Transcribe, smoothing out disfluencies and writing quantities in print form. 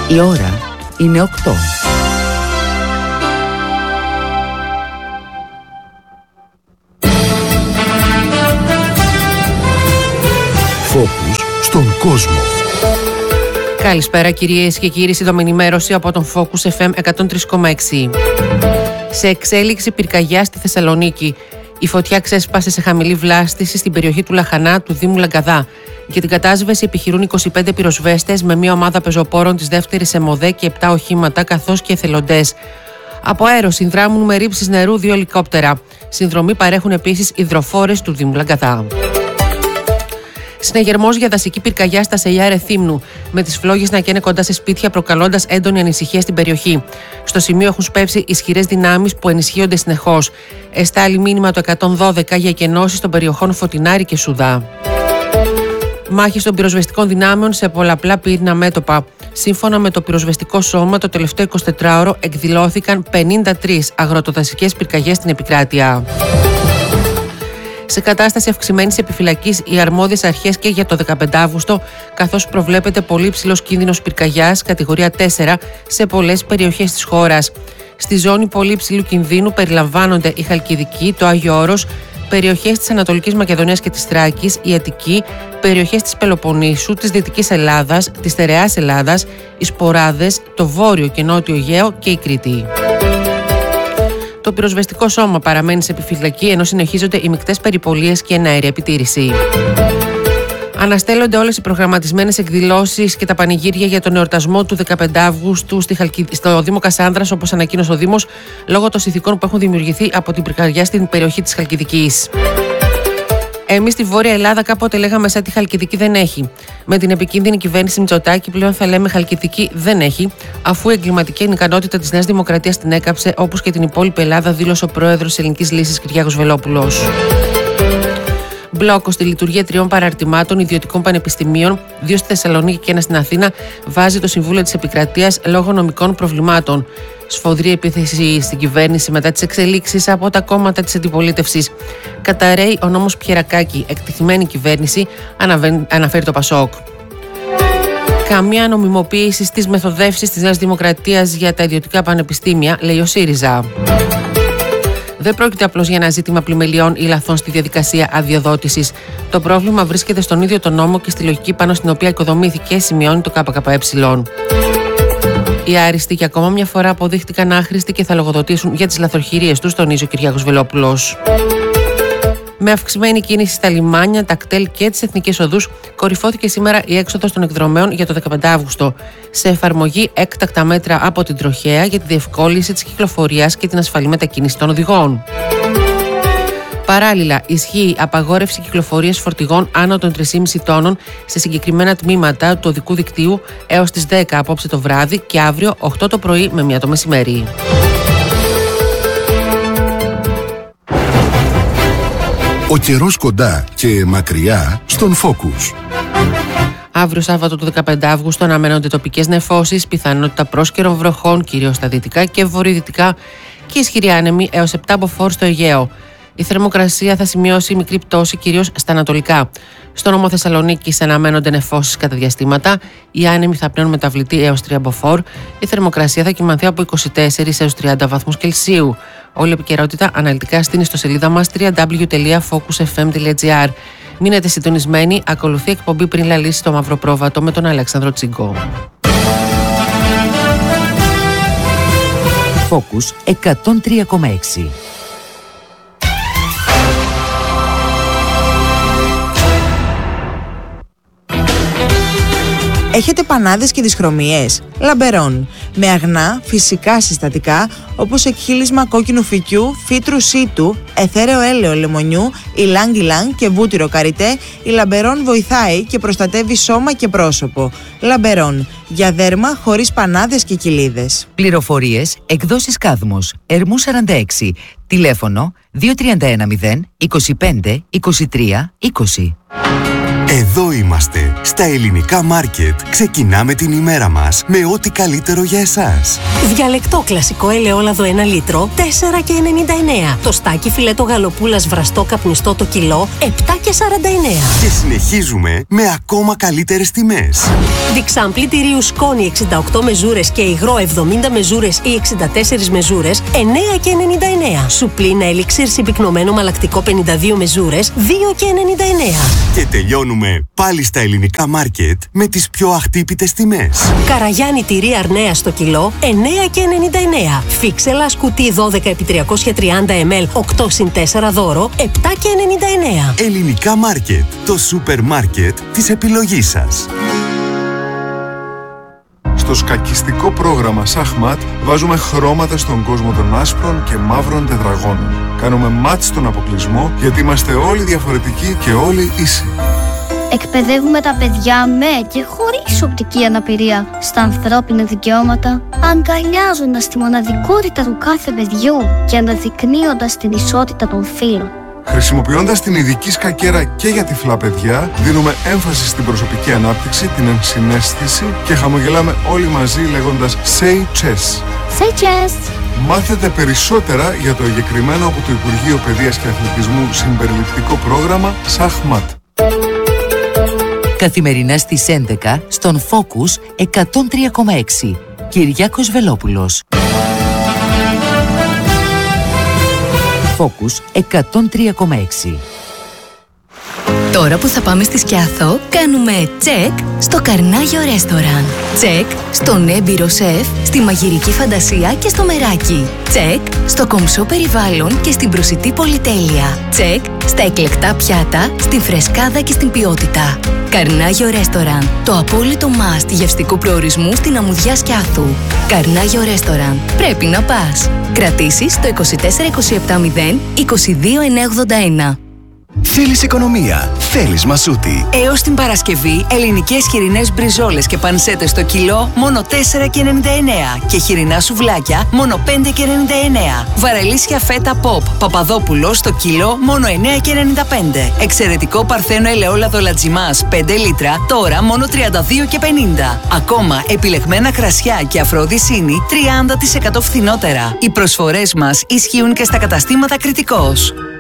Η ώρα είναι 8. Focus στον κόσμο. Καλησπέρα κυρίες και κύριοι, σύντομη ενημέρωση από τον Focus FM 103,6. Σε εξέλιξη πυρκαγιά στη Θεσσαλονίκη. Η φωτιά ξέσπασε σε χαμηλή βλάστηση στην περιοχή του Λαχανά του Δήμου Λαγκαδά. Για την κατάσβεση επιχειρούν 25 πυροσβέστες με μια ομάδα πεζοπόρων της δεύτερης ΕΜΟΔΕ και 7 οχήματα καθώς και εθελοντές. Από αέρο συνδράμουν με ρήψεις νερού 2 ελικόπτερα. Συνδρομή παρέχουν επίσης υδροφόρες του Δήμου Λαγκαδά. Συνεγερμός για δασική πυρκαγιά στα Σελιά Ρεθύμνου, με τις φλόγες να καίνε κοντά σε σπίτια, προκαλώντας έντονη ανησυχία στην περιοχή. Στο σημείο έχουν σπεύσει ισχυρές δυνάμεις που ενισχύονται συνεχώς. Εστάλει μήνυμα το 112 για εκενώσεις των περιοχών Φωτεινάρη και Σουδά. Μάχες των πυροσβεστικών δυνάμεων σε πολλαπλά πυρήνα μέτωπα. Σύμφωνα με το πυροσβεστικό σώμα, το τελευταίο 24ωρο εκδηλώθηκαν 53 αγροτοδασικές πυρκαγιές στην επικράτεια. Σε κατάσταση αυξημένης επιφυλακής οι αρμόδιες αρχές και για το 15 Αύγουστο, καθώς προβλέπεται πολύ ψηλός κίνδυνος πυρκαγιάς κατηγορία 4 σε πολλές περιοχές της χώρας. Στη ζώνη πολύ ψηλού κινδύνου περιλαμβάνονται η Χαλκιδική, το Άγιο Όρος, περιοχές της Ανατολικής Μακεδονίας και της Θράκης, η Αττική, περιοχές της Πελοποννήσου, της Δυτικής Ελλάδας, της Στερεάς Ελλάδας, οι Σποράδες, το Βόρειο και Νότιο Αιγαίο και η Κρήτη. Το πυροσβεστικό σώμα παραμένει σε επιφυλακή ενώ συνεχίζονται οι μεικτές περιπολίες και εναέρια επιτήρηση. Αναστέλλονται όλες οι προγραμματισμένες εκδηλώσεις και τα πανηγύρια για τον εορτασμό του 15 Αυγούστου στο Δήμο Κασάνδρας, όπως ανακοίνωσε ο Δήμος, λόγω των συνθηκών που έχουν δημιουργηθεί από την πυρκαγιά στην περιοχή της Χαλκιδικής. Εμείς στη Βόρεια Ελλάδα κάποτε λέγαμε σαν τη Χαλκιδική δεν έχει. Με την επικίνδυνη κυβέρνηση Μητσοτάκη πλέον θα λέμε Χαλκιδική δεν έχει, αφού η εγκληματική ικανότητα της Νέας Δημοκρατίας την έκαψε, όπως και την υπόλοιπη Ελλάδα, δήλωσε ο πρόεδρος της Ελληνικής Λύσης Κυριάκος Βελόπουλος. Μπλόκο στη λειτουργία 3 παραρτημάτων ιδιωτικών πανεπιστημίων, 2 στη Θεσσαλονίκη και 1 στην Αθήνα, βάζει το Συμβούλιο της Επικρατείας λόγω νομικών προβλημάτων. Σφοδρή επίθεση στην κυβέρνηση μετά τις εξελίξεις από τα κόμματα της αντιπολίτευσης. Καταρρέει ο νόμος Πιερακάκη, εκτεθειμένη κυβέρνηση, αναφέρει το Πασόκ. Καμία νομιμοποίηση στις μεθοδεύσεις της Νέας Δημοκρατίας για τα ιδιωτικά πανεπιστήμια, λέει ο ΣΥΡΙΖΑ. Δεν πρόκειται απλώς για ένα ζήτημα πλημελιών ή λαθών στη διαδικασία αδειοδότησης. Το πρόβλημα βρίσκεται στον ίδιο τον νόμο και στη λογική πάνω στην οποία οικοδομήθηκε, σημειώνει το ΚΚΕ. Οι άριστοι και ακόμα μια φορά αποδείχτηκαν άχρηστοι και θα λογοδοτήσουν για τις λαθροχειρίες τους, τονίζει ο Κυριάκος Βελόπουλος. Με αυξημένη κίνηση στα λιμάνια, τα κτέλ και τις εθνικές οδούς, κορυφώθηκε σήμερα η έξοδος των εκδρομέων για το 15 Αύγουστο. Σε εφαρμογή έκτακτα μέτρα από την τροχέα για τη διευκόλυνση της κυκλοφορίας και την ασφαλή μετακίνηση των οδηγών. Παράλληλα, ισχύει απαγόρευση κυκλοφορίας φορτηγών άνω των 3,5 τόνων σε συγκεκριμένα τμήματα του οδικού δικτύου έως τις 10 απόψε το βράδυ και αύριο 8 το πρωί με 1 το μεσημέρι. Ο καιρός κοντά και μακριά στον Focus. Αύριο Σάββατο του 15 Αύγουστο αναμένονται τοπικές νεφώσεις, πιθανότητα πρόσκαιρων βροχών κυρίως στα δυτικά και βορειοδυτικά και ισχυρή άνεμη έως 7 μποφόρ στο Αιγαίο. Η θερμοκρασία θα σημειώσει μικρή πτώση κυρίως στα ανατολικά. Στο νόμο Θεσσαλονίκης αναμένονται νεφώσεις κατά διαστήματα. Οι άνεμοι θα πνέουν μεταβλητή έως 3 μποφόρ. Η θερμοκρασία θα κυμανθεί από 24 έως 30 βαθμούς Κελσίου. Όλη η επικαιρότητα αναλυτικά στην ιστοσελίδα μας www.focusfm.gr. Μείνετε συντονισμένοι, ακολουθεί εκπομπή πριν λαλήσει το μαύρο πρόβατο με τον Αλέξανδρο Τσίγκο. Focus 103,6. Έχετε πανάδες και δυσχρωμίες? Λαμπερών. Με αγνά, φυσικά συστατικά όπως εκχύλισμα κόκκινου φυκιού, φύτρου σίτου, εθέρεο έλαιο λεμονιού, ηλάνγκ και βούτυρο καριτέ, η Λαμπερών βοηθάει και προστατεύει σώμα και πρόσωπο. Λαμπερών. Για δέρμα χωρίς πανάδες και κοιλίδες. Πληροφορίες, εκδόσεις Κάδμος, Ερμού 46, τηλέφωνο 2310 25 23 20. Εδώ είμαστε, στα Ελληνικά Μάρκετ. Ξεκινάμε την ημέρα μας με ό,τι καλύτερο για εσάς. Διαλεκτό κλασικό ελαιόλαδο 1 λίτρο, 4,99. Το στάκι φιλέτο γαλοπούλας βραστό καπνιστό το κιλό, 7,49. Και συνεχίζουμε με ακόμα καλύτερες τιμές. Διξάμπλι τυρίου σκόνη 68 μεζούρες και υγρό 70 μεζούρες ή 64 μεζούρες, 9,99. Σουπλίνα ελίξιρ συμπυκνωμένο μαλακτικό 52 μεζούρες, 2,99. Και τελειώνουμε πάλι στα Ελληνικά Μάρκετ με τις πιο αχτύπητες τιμές. Καραγιάννη τυρί αρνέα στο κιλό, 9,99. Φίξελα σκουτί 12x330 ml, 8x4 δώρο, 7,99. Ελληνικά Μάρκετ, το σούπερ μάρκετ της επιλογής σας. Στο σκακιστικό πρόγραμμα Σαχμάτ βάζουμε χρώματα στον κόσμο των άσπρων και μαύρων τετραγώνων. Κάνουμε μάτς στον αποκλεισμό γιατί είμαστε όλοι διαφορετικοί και όλοι ίσοι. Εκπαιδεύουμε τα παιδιά με και χωρίς οπτική αναπηρία στα ανθρώπινα δικαιώματα, αγκαλιάζοντας τη μοναδικότητα του κάθε παιδιού και αναδεικνύοντας την ισότητα των φύλων. Χρησιμοποιώντας την ειδική σκακέρα και για τυφλά παιδιά, δίνουμε έμφαση στην προσωπική ανάπτυξη, την ενσυναίσθηση και χαμογελάμε όλοι μαζί λέγοντας Say Chess. Say Chess! Μάθετε περισσότερα για το εγκεκριμένο από το Υπουργείο Παιδείας και Αθλητισμού συμπεριληπτικό πρόγραμμα Σαχμάτ. Καθημερινά στις 11 στον Focus 103,6. Κυριάκος Βελόπουλος. Focus 103,6. Τώρα που θα πάμε στη Σκιάθο, κάνουμε τσεκ στο Καρνάγιο Ρέστοραν. Τσεκ στον έμπειρο σεφ, στη μαγειρική φαντασία και στο μεράκι. Τσεκ στο κομψό περιβάλλον και στην προσιτή πολυτέλεια. Τσεκ στα εκλεκτά πιάτα, στην φρεσκάδα και στην ποιότητα. Καρνάγιο Ρέστοραν, το απόλυτο must γευστικού προορισμού στην αμμουδιά Σκιάθου. Καρνάγιο Ρέστοραν, πρέπει να πας. Κρατήσεις στο 24270 22981. Θέλεις οικονομία, θέλεις Μασούτη. Έως την Παρασκευή, ελληνικές χοιρινές μπριζόλες και πανσέτες στο κιλό μόνο 4,99 και χοιρινά σουβλάκια μόνο 5,99. Βαρελίσια φέτα pop Παπαδόπουλο στο κιλό μόνο 9,95. Εξαιρετικό παρθένο ελαιόλαδο λατζιμάς 5 λίτρα τώρα μόνο 32,50. Ακόμα επιλεγμένα κρασιά και αφροδισίνη 30% φθηνότερα. Οι προσφορές μας ισχύουν και στα καταστήματα Κρητικός.